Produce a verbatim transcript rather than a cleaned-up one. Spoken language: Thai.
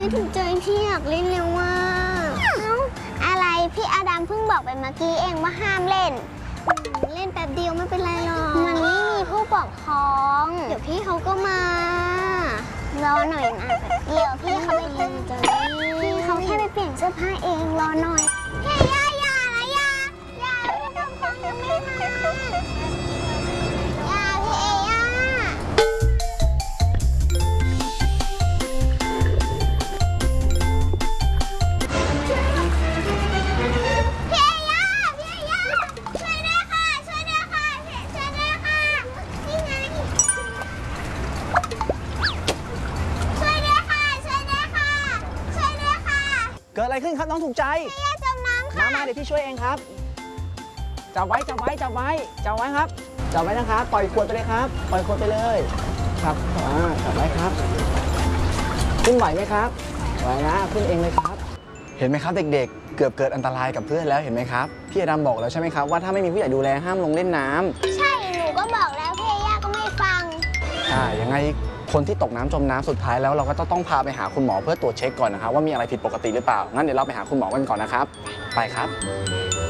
ไม่ถูกใจพี่อยากเล่นแล้วว่าเอ้าอะไรพี่อาดัมเพิ่งบอกไปเมื่อกี้เองว่าห้ามเล่นเล่นแป๊บเดียวไม่เป็นไรหรอกมันไม่มีผู้ปกครองเดี๋ยวพี่เขาก็มารอหน่อยนะเดี๋ยวพี่เขาไปเปลี่ยนพี่เขาแค่ไปเปลี่ยนเสื้อผ้าเองรอหน่อยเฮ้ยอย่าอย่านะอย่าอย่าผู้ปกครองยังไม่มาอย่าพี่เอย่าเกิดอะไรขึ้นครับน้องถูกใจพี่ย่าจมน้ำค่ะมามาเดี๋ยวพี่ช่วยเองครับจับไว้จับไว้จับไว้จับไว้ครับจับไว้นะครับปล่อยขวดไปเลยครับปล่อยขวดไปเลยครับอ่าจับไว้ครับขึ้นไหวไหมครับไหวนะขึ้นเองเลยครับเห็นไหมครับเด็กๆเกือบเกิดอันตรายกับเพื่อนแล้วเห็นไหมครับพี่อดัมบอกแล้วใช่ไหมครับว่าถ้าไม่มีผู้ใหญ่ดูแลห้ามลงเล่นน้ำใช่หนูก็บอกแล้วพี่ย่าก็ไม่ฟังอ่ายังไงคนที่ตกน้ำจมน้ำสุดท้ายแล้วเราก็ต้องพาไปหาคุณหมอเพื่อตรวจเช็คก่อนนะครับว่ามีอะไรผิดปกติหรือเปล่างั้นเดี๋ยวเราไปหาคุณหมอกันก่อนนะครับไปครับ